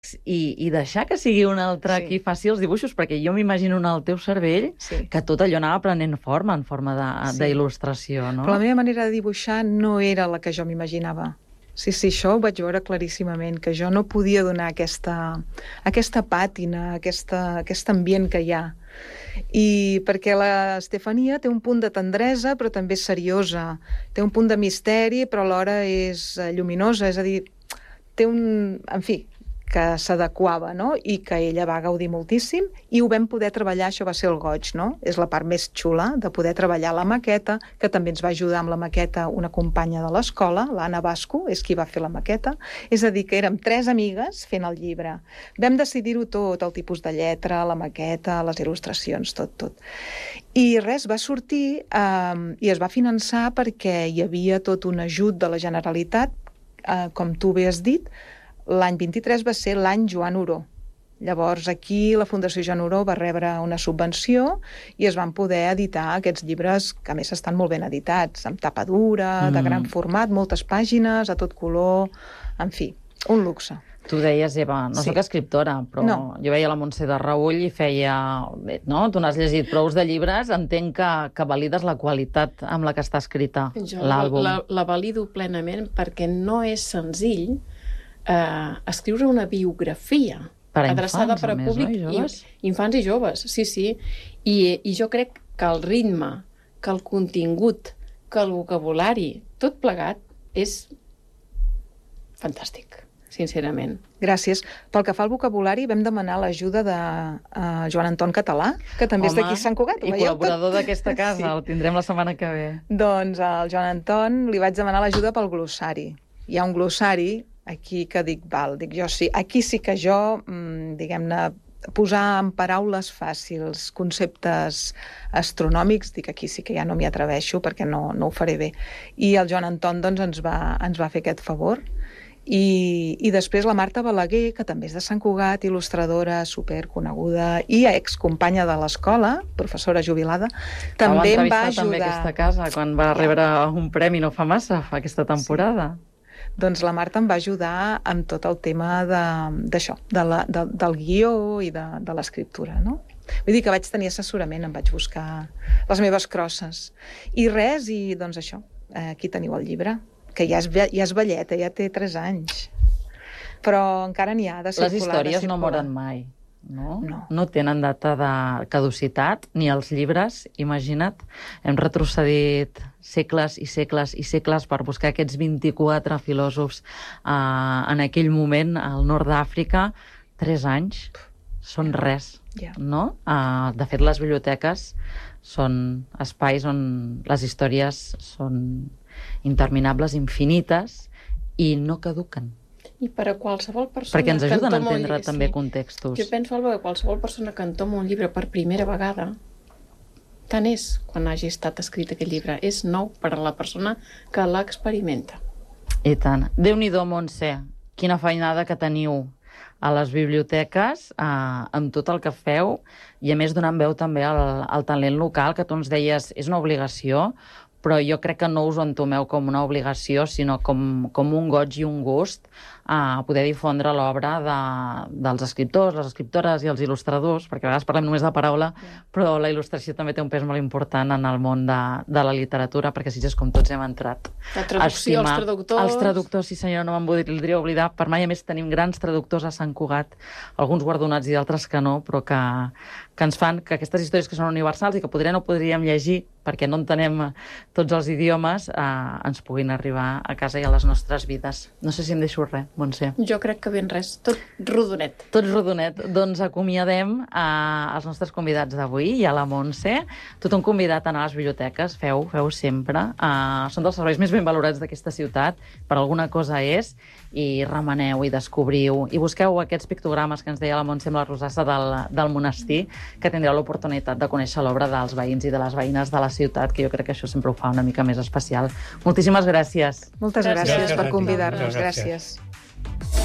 i deixar que sigui un altre qui faci els dibuixos, perquè jo m'imagino en el teu cervell que tot allò anava prenent forma en forma d'il·lustració, no? Però la meva manera de dibuixar no era la que jo m'imaginava. Sí, això ho vaig veure claríssimament, que jo no podia donar aquesta pàtina, aquest ambient que hi ha. I perquè l'Estefania té un punt de tendresa, però també és seriosa. Té un punt de misteri, però alhora és lluminosa, és a dir, té en fi, que s'adequava, no? I que ella va gaudir moltíssim, i ho vam poder treballar, això va ser el goig, no? És la part més xula, de poder treballar la maqueta, que també ens va ajudar amb la maqueta una companya de l'escola, l'Anna Basco, és qui va fer la maqueta. És a dir, que érem 3 amigues fent el llibre. Vam decidir-ho tot, el tipus de lletra, la maqueta, les il·lustracions, tot. I res, va sortir i es va finançar perquè hi havia tot un ajut de la Generalitat, com tu bé has dit. L'any 23 va ser l'any Joan Oró. Llavors aquí la Fundació Joan Oró va rebre una subvenció i es van poder editar aquests llibres, que a més estan molt ben editats, amb tapa dura, de gran format, moltes pàgines, a tot color, en fi, un luxe. Tu deies, Eva, no soc escriptora, però jo veia la Montse de Reull i feia... No? Tu n'has llegit prous de llibres, entenc que valides la qualitat amb la que està escrita l'àlbum. La valido plenament perquè no és senzill escriure una biografia adreçada per a públic, infants i joves, sí. I jo crec que el ritme, que el contingut, que el vocabulari, tot plegat, és fantàstic, sincerament. Gràcies. Pel que fa al vocabulari, vam demanar l'ajuda de Joan Anton Català, que també és d'aquí Sant Cugat. I col·laborador d'aquesta casa, el tindrem la setmana que ve. Doncs al Joan Anton li vaig demanar l'ajuda pel glossari. Hi ha un glossari aquí que dic jo sí, aquí sí que jo, diguem-ne, posar en paraules fàcils conceptes astronòmics, dic aquí sí que ja no m'hi atreveixo perquè no ho faré bé. I el Joan Anton doncs, ens va fer aquest favor. I després la Marta Balaguer, que també és de Sant Cugat, il·lustradora superconeguda i excompanya de l'escola, professora jubilada, també em va ajudar. També aquesta casa, quan va rebre un premi no fa massa, aquesta temporada. Doncs la Marta em va ajudar amb tot el tema d'això, del guió i de l'escriptura, no? Vull dir que vaig tenir assessorament, em vaig buscar les meves crosses. I res, i doncs això, aquí teniu el llibre, que ja és velleta, ja té 3 anys. Però encara n'hi ha de circular. Les històries no moren mai, no? No tenen data de caducitat, ni els llibres, imagina't. Hem retrocedit segles i segles i segles per buscar aquests 24 filòsofs en aquell moment al nord d'Àfrica. 3 anys són res, no? De fet, les biblioteques són espais on les històries són interminables, infinites, i no caduquen. I per a qualsevol persona... Perquè ens ajuden a entendre també contextos. Jo penso, Alba, que qualsevol persona que entoma un llibre per primera vegada, tant és quan hagi estat escrit aquell llibre. És nou per a la persona que l'experimenta. I tant. Déu-n'hi-do, Montse, quina feinada que teniu a les biblioteques, amb tot el que feu, i a més donant veu també al talent local, que tu ens deies és una obligació, però jo crec que no us ho entomeu com una obligació, sinó com un goig i un gust a poder difondre l'obra dels escriptors, les escriptores i els il·lustradors, perquè a vegades parlem només de paraula, però la il·lustració també té un pes molt important en el món de la literatura, perquè si és com tots hem entrat. La traducció, els traductors... Els traductors, sí senyor, no me'n voldria oblidar. Per mai, a més, tenim grans traductors a Sant Cugat, alguns guardonats i d'altres que no, però que ens fan que aquestes històries que són universals i que potser no podríem llegir perquè no entenem tots els idiomes, ens puguin arribar a casa i a les nostres vides. No sé si em deixo res, Montse. Jo crec que ben res, tot rodonet. Tot rodonet. Doncs acomiadem els nostres convidats d'avui i a la Montse. Tothom convidat a anar a les biblioteques, feu sempre. Són dels serveis més ben valorats d'aquesta ciutat, per alguna cosa és, i remeneu i descobriu i busqueu aquests pictogrames que ens deia la Montse amb la rosassa del monestir, que tindreu l'oportunitat de conèixer l'obra dels veïns i de les veïnes de la ciutat, que jo crec que això sempre ho fa una mica més especial. Moltíssimes gràcies. Moltes gràcies per convidar-nos. Gràcies.